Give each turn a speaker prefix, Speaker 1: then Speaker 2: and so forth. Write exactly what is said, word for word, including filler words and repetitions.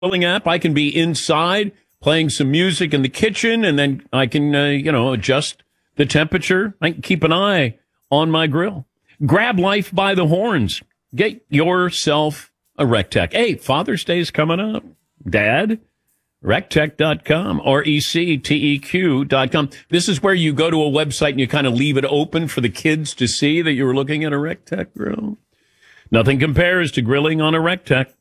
Speaker 1: grilling app, I can be inside playing some music in the kitchen, and then I can, uh, you know, adjust the temperature. I can keep an eye on my grill. Grab life by the horns. Get yourself a RecTech. Hey, Father's Day is coming up. Dad, rectech dot com or E C T E Q dot com. This is where you go to a website and you kind of leave it open for the kids to see that you were looking at a RecTech grill. Nothing compares to grilling on a RecTech.